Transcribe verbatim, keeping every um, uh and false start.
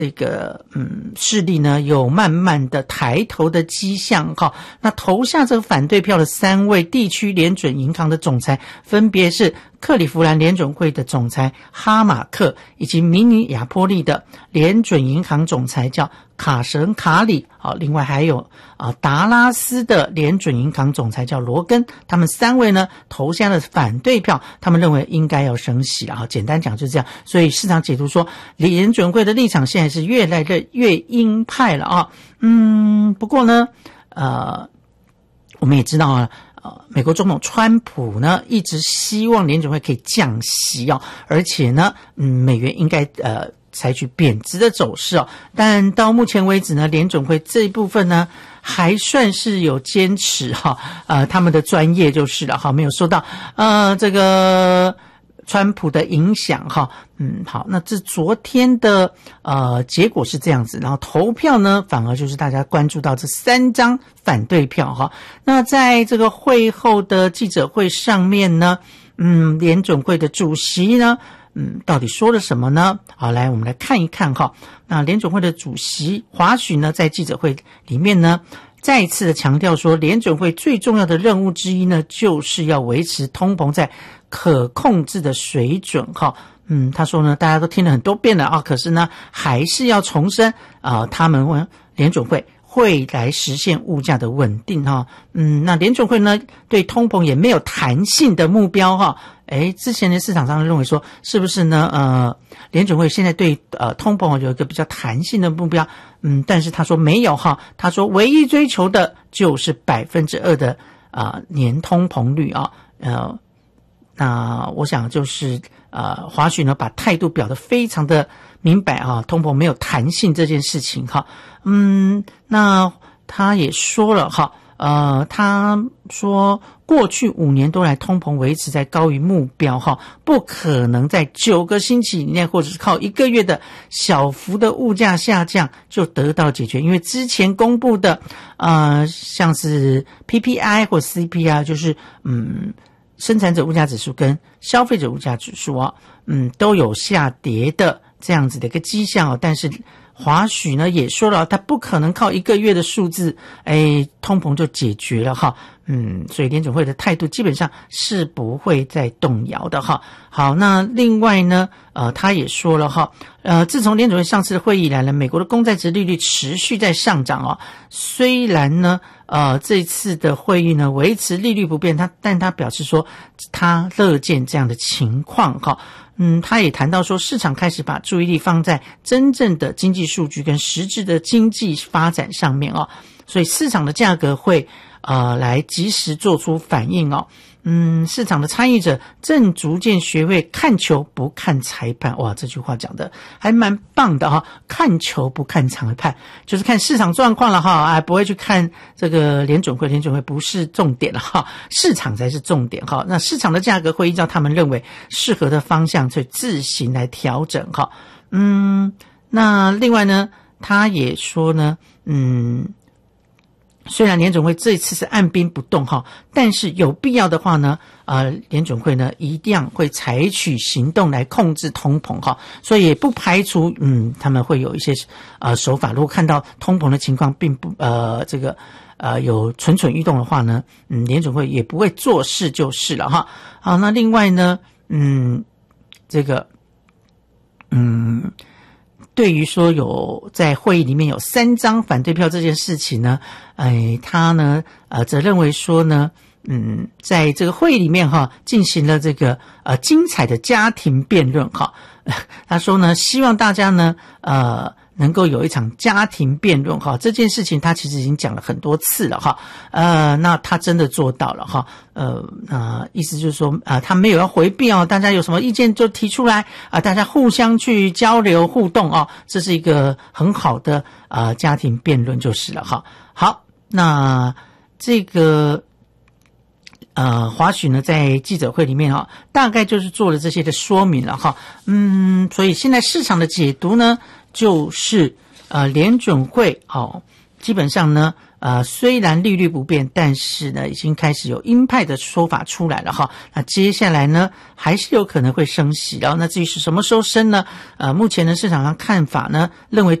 这个嗯势力呢有慢慢的抬头的迹象哈。那投下这个反对票的三位地区联准银行的总裁，分别是克利夫兰联准会的总裁哈马克，以及明尼亚波利的联准银行总裁叫卡神卡里，好，另外还有啊达拉斯的联准银行总裁叫罗根，他们三位呢投下了反对票，他们认为应该要升息了，好，简单讲就是这样。所以市场解读说，联准会的立场现在是越来越越鹰派了啊。嗯，不过呢，呃，我们也知道啊。呃，美国总统川普呢，一直希望联准会可以降息哦，而且呢，嗯，美元应该呃采取贬值的走势哦。但到目前为止呢，联准会这一部分呢，还算是有坚持哈、哦，呃，他们的专业就是了哈，没有受到呃这个川普的影响哈。嗯，好，那这昨天的呃结果是这样子，然后投票呢，反而就是大家关注到这三张反对票哈。那在这个会后的记者会上面呢，嗯，联准会的主席呢，嗯，到底说了什么呢？好，来我们来看一看哈。那联准会的主席华许呢，在记者会里面呢，再一次的强调说，联准会最重要的任务之一呢，就是要维持通膨在可控制的水准哈。嗯，他说呢，大家都听了很多遍了啊，可是呢，还是要重申啊、呃，他们联准会会来实现物价的稳定哈。嗯，那联准会呢，对通膨也没有弹性的目标哈。诶，之前的市场上认为说，是不是呢？呃，联准会现在对呃通膨有一个比较弹性的目标，嗯，但是他说没有哈，他说唯一追求的就是百分之二的啊、呃、年通膨率啊，呃。那我想就是呃，华许呢把态度表得非常的明白啊，通膨没有弹性这件事情哈。嗯，那他也说了哈，呃，他说过去五年多来通膨维持在高于目标哈，不可能在九个星期以内或者是靠一个月的小幅的物价下降就得到解决，因为之前公布的呃像是 P P I 或 C P I 就是嗯。生产者物价指数跟消费者物价指数啊，嗯，都有下跌的这样子的一个迹象哦。但是华许呢也说了，他不可能靠一个月的数字，哎，通膨就解决了哈。嗯，所以联准会的态度基本上是不会再动摇的哈。好，那另外呢，呃，他也说了哈，呃，自从联准会上次的会议以来呢，美国的公债殖利率持续在上涨哦。虽然呢，呃，这次的会议呢维持利率不变，他但他表示说他乐见这样的情况哈。嗯，他也谈到说，市场开始把注意力放在真正的经济数据跟实质的经济发展上面哦，所以市场的价格会呃来及时做出反应哦。嗯，市场的参与者正逐渐学会看球不看裁判，哇，这句话讲的还蛮棒的哈。看球不看裁判，就是看市场状况了哈，哎，不会去看这个联准会，联准会不是重点了哈，市场才是重点哈。那市场的价格会依照他们认为适合的方向去自行来调整哈。嗯，那另外呢，他也说呢，嗯。虽然联准会这一次是按兵不动哈，但是有必要的话呢，呃，联准会呢一定会采取行动来控制通膨哈，所以也不排除嗯他们会有一些呃手法，如果看到通膨的情况并不呃这个呃有蠢蠢欲动的话呢，嗯联准会也不会坐视就是了哈。好，那另外呢，嗯这个嗯。对于说有在会议里面有三张反对票这件事情呢，哎，他呢，呃，则认为说呢，嗯，在这个会议里面哈，进行了这个呃精彩的家庭辩论哈。他说呢，希望大家呢，呃，能够有一场家庭辩论哈。这件事情他其实已经讲了很多次了哈。呃，那他真的做到了哈。呃，呃，意思就是说，啊、呃，他没有要回避哦，大家有什么意见就提出来啊、呃，大家互相去交流互动哦，这是一个很好的啊、呃、家庭辩论就是了哈。好，那这个。呃，华许呢在记者会里面哈，大概就是做了这些的说明了哈。嗯，所以现在市场的解读呢，就是呃联准会哦，基本上呢， 呃，虽然利率不变，但是呢，已经开始有鹰派的说法出来了哈。那接下来呢，还是有可能会升息，然后那至于是什么时候升呢？呃，目前呢，市场上看法呢，认为